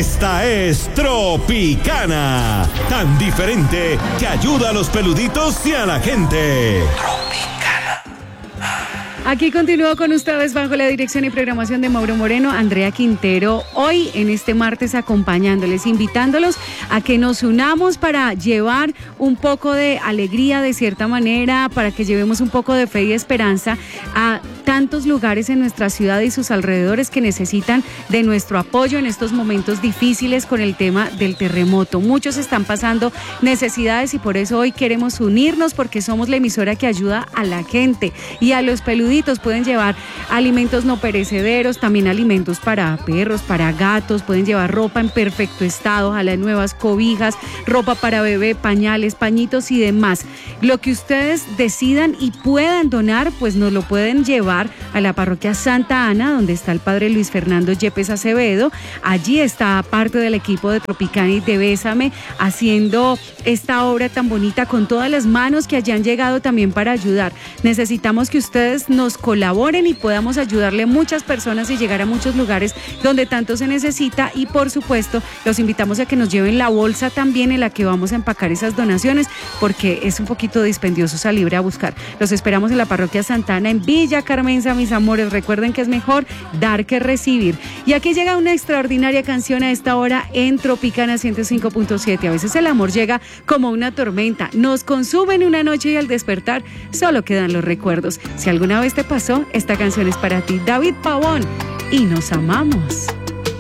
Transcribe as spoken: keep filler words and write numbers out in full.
Esta es Tropicana, tan diferente que ayuda a los peluditos y a la gente. Aquí continúo con ustedes bajo la dirección y programación de Mauro Moreno, Andrea Quintero, hoy en este martes acompañándoles, invitándolos a que nos unamos para llevar un poco de alegría de cierta manera, para que llevemos un poco de fe y esperanza a tantos lugares en nuestra ciudad y sus alrededores que necesitan de nuestro apoyo en estos momentos difíciles con el tema del terremoto. Muchos están pasando necesidades y por eso hoy queremos unirnos, porque somos la emisora que ayuda a la gente y a los peluditos. Pueden llevar alimentos no perecederos, también alimentos para perros, para gatos, pueden llevar ropa en perfecto estado, ojalá nuevas cobijas, ropa para bebé, pañales, pañitos y demás. Lo que ustedes decidan y puedan donar, pues nos lo pueden llevar a la parroquia Santa Ana, donde está el padre Luis Fernando Yepes Acevedo. Allí está parte del equipo de Tropicana y de Bésame haciendo esta obra tan bonita con todas las manos que allí han llegado también para ayudar. Necesitamos que ustedes nos colaboren y podamos ayudarle a muchas personas y llegar a muchos lugares donde tanto se necesita, y por supuesto los invitamos a que nos lleven la bolsa también en la que vamos a empacar esas donaciones, porque es un poquito dispendioso salir a buscar. Los esperamos en la parroquia Santana en Villa Carmenza, mis amores. Recuerden que es mejor dar que recibir. Y aquí llega una extraordinaria canción a esta hora en Tropicana ciento cinco punto siete. A veces el amor llega como una tormenta, nos consume en una noche y al despertar solo quedan los recuerdos. Si alguna vez te pasó, esta canción es para ti. David Pavón y Nos Amamos.